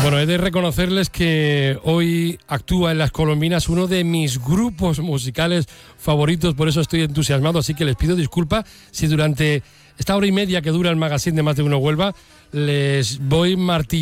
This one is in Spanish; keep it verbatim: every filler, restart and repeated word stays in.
Bueno, he de reconocerles que hoy actúa en Las Colombinas uno de mis grupos musicales favoritos, por eso estoy entusiasmado, así que les pido disculpas si durante esta hora y media que dura el magazine de Más de Uno Huelva les voy martillando